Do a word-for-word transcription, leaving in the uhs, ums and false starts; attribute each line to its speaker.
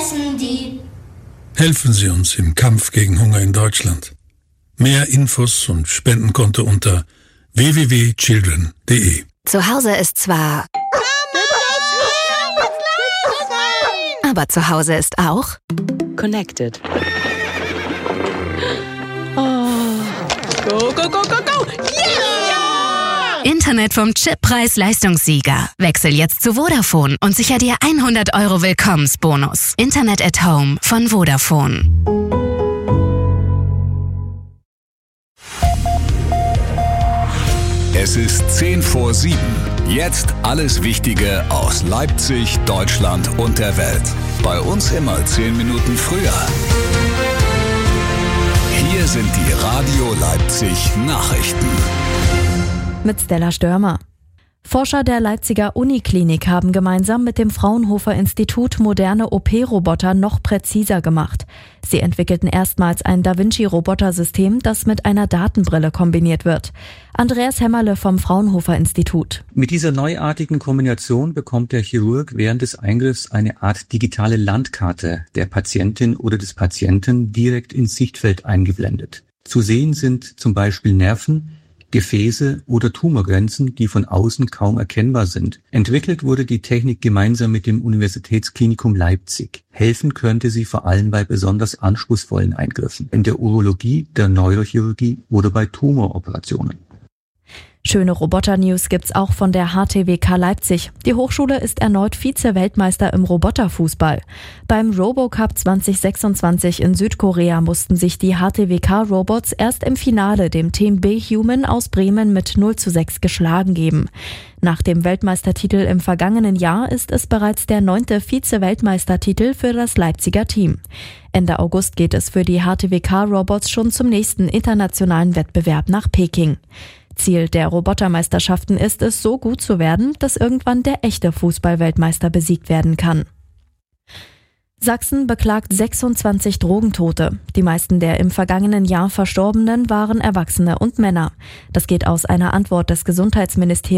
Speaker 1: essen die.
Speaker 2: Helfen Sie uns im Kampf gegen Hunger in Deutschland. Mehr Infos und Spendenkonto unter w w w punkt children punkt d e.
Speaker 3: Zu Hause ist zwar... Aber zu Hause ist auch...
Speaker 4: Connected. Oh. Go, go, go, go, go! Yeah!
Speaker 3: Internet vom Chippreis-Leistungssieger. Wechsel jetzt zu Vodafone und sicher dir hundert Euro Willkommensbonus. Internet at Home von Vodafone.
Speaker 5: Es ist zehn vor sieben. Jetzt alles Wichtige aus Leipzig, Deutschland und der Welt. Bei uns immer zehn Minuten früher. Hier sind die Radio Leipzig Nachrichten.
Speaker 6: Mit Stella Störmer. Forscher der Leipziger Uniklinik haben gemeinsam mit dem Fraunhofer Institut moderne O P-Roboter noch präziser gemacht. Sie entwickelten erstmals ein Da Vinci-Robotersystem, das mit einer Datenbrille kombiniert wird. Andreas Hämmerle vom Fraunhofer Institut.
Speaker 7: Mit dieser neuartigen Kombination bekommt der Chirurg während des Eingriffs eine Art digitale Landkarte der Patientin oder des Patienten direkt ins Sichtfeld eingeblendet. Zu sehen sind zum Beispiel Nerven, Gefäße oder Tumorgrenzen, die von außen kaum erkennbar sind. Entwickelt wurde die Technik gemeinsam mit dem Universitätsklinikum Leipzig. Helfen könnte sie vor allem bei besonders anspruchsvollen Eingriffen, in der Urologie, der Neurochirurgie oder bei Tumoroperationen.
Speaker 6: Schöne Roboter-News gibt's auch von der H T W K Leipzig. Die Hochschule ist erneut Vize-Weltmeister im Roboterfußball. Beim RoboCup zwanzig sechsundzwanzig in Südkorea mussten sich die H T W K-Robots erst im Finale dem Team B-Human aus Bremen mit null zu sechs geschlagen geben. Nach dem Weltmeistertitel im vergangenen Jahr ist es bereits der neunte Vize-Weltmeistertitel für das Leipziger Team. Ende August geht es für die H T W K-Robots schon zum nächsten internationalen Wettbewerb nach Peking. Ziel der Robotermeisterschaften ist es, so gut zu werden, dass irgendwann der echte Fußball-Weltmeister besiegt werden kann. Sachsen beklagt sechsundzwanzig Drogentote. Die meisten der im vergangenen Jahr Verstorbenen waren Erwachsene und Männer. Das geht aus einer Antwort des Gesundheitsministeriums